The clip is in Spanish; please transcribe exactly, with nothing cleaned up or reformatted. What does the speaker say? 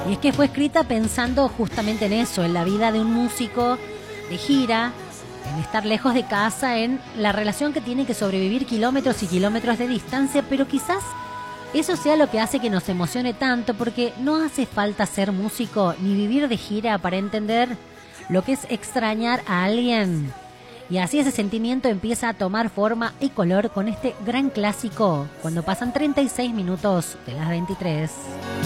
Y es que fue escrita pensando justamente en eso, en la vida de un músico de gira, en estar lejos de casa, en la relación que tiene que sobrevivir kilómetros y kilómetros de distancia, pero quizás eso sea lo que hace que nos emocione tanto, porque no hace falta ser músico ni vivir de gira para entender lo que es extrañar a alguien. Y así ese sentimiento empieza a tomar forma y color con este gran clásico, cuando pasan treinta y seis minutos de las veintitrés.